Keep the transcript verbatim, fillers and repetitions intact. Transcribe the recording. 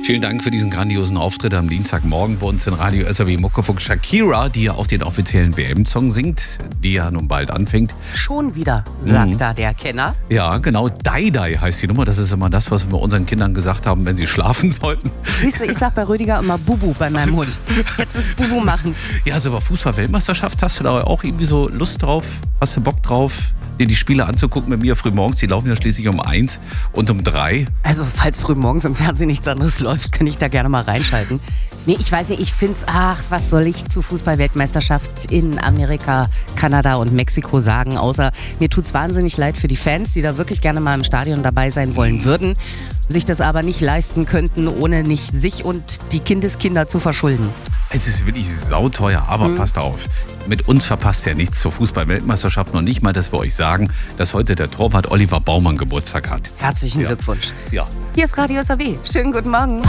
Vielen Dank für diesen grandiosen Auftritt am Dienstagmorgen bei uns in Radio S R W Muckefuck. Shakira, die ja auch den offiziellen W M-Song singt, die ja nun bald anfängt. Schon wieder, sagt Mhm. da der Kenner. Ja, genau. Dai Dai heißt die Nummer. Das ist immer das, was wir unseren Kindern gesagt haben, wenn sie schlafen sollten. Siehst du, ich sag bei Rüdiger immer Bubu bei meinem Hund. Jetzt ist Bubu machen. Ja, also bei Fußball-Weltmeisterschaft hast du da auch irgendwie so Lust drauf? Hast du Bock drauf, dir die Spiele anzugucken mit mir früh morgens? Die laufen ja schließlich um eins und um drei. Also falls früh morgens im Fernsehen nichts anderes läuft, kann ich da gerne mal reinschalten. Nee, ich weiß nicht, ich find's, ach, was soll ich zu Fußball-Weltmeisterschaft in Amerika, Kanada und Mexiko sagen, außer mir tut's wahnsinnig leid für die Fans, die da wirklich gerne mal im Stadion dabei sein wollen würden, sich das aber nicht leisten könnten, ohne nicht sich und die Kindeskinder zu verschulden. Es ist wirklich sauteuer, aber Mhm. passt auf. Mit uns verpasst ihr nichts zur Fußball-Weltmeisterschaft. Noch nicht mal, dass wir euch sagen, dass heute der Torwart Oliver Baumann Geburtstag hat. Herzlichen Ja. Glückwunsch. Ja. Hier ist Radio S R W. Schönen guten Morgen.